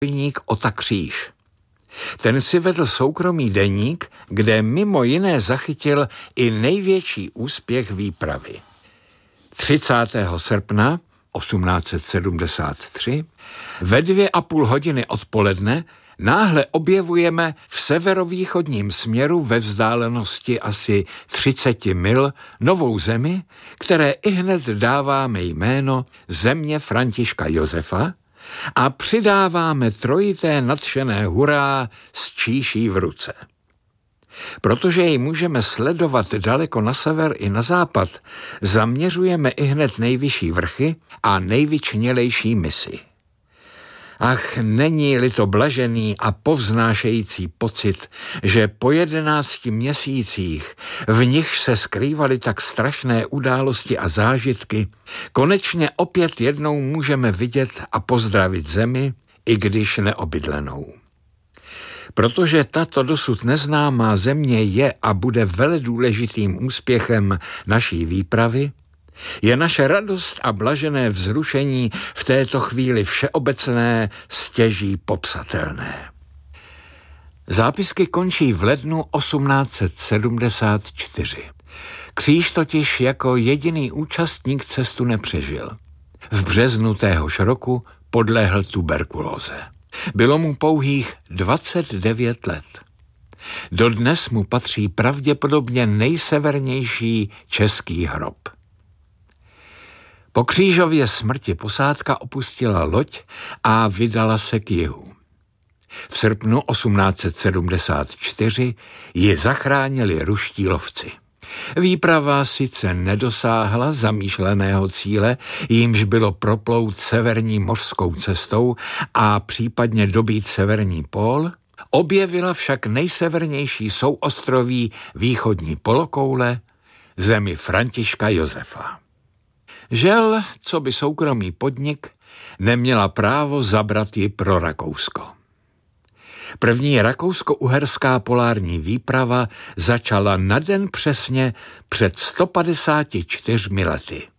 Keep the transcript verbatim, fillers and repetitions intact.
důstojník Ota Kříž. Ten si vedl soukromý deník, kde mimo jiné zachytil i největší úspěch výpravy. třicátého srpna osmnáct set sedmdesát tři ve dvě a půl hodiny odpoledne náhle objevujeme v severovýchodním směru ve vzdálenosti asi třicet mil novou zemi, které ihned dáváme jméno Země Františka Josefa a přidáváme trojité nadšené hurá s číší v ruce. Protože ji můžeme sledovat daleko na sever i na západ, zaměřujeme ihned nejvyšší vrchy a nejvyčnělejší misy. Ach, není-li to blažený a povznášející pocit, že po jedenácti měsících, v nich se skrývaly tak strašné události a zážitky, konečně opět jednou můžeme vidět a pozdravit zemi, i když neobydlenou. Protože tato dosud neznámá země je a bude veledůležitým úspěchem naší výpravy, je naše radost a blažené vzrušení v této chvíli všeobecné, stěží popsatelné. Zápisky končí v lednu osmnáct set sedmdesát čtyři. Kříž totiž jako jediný účastník cestu nepřežil. V březnu téhož roku podlehl tuberkulóze. Bylo mu pouhých dvacet devět let. Dodnes mu patří pravděpodobně nejsevernější český hrob. Po Křížově smrti posádka opustila loď a vydala se k jihu. V srpnu osmnáct set sedmdesát čtyři ji zachránili ruští lovci. Výprava sice nedosáhla zamýšleného cíle, jímž bylo proplout severní mořskou cestou a případně dobít severní pól, objevila však nejsevernější souostroví východní polokoule, zemi Františka Josefa. Žel, co by soukromý podnik, neměla právo zabrat ji pro Rakousko. První rakousko-uherská polární výprava začala na den přesně před sto padesáti čtyřmi lety.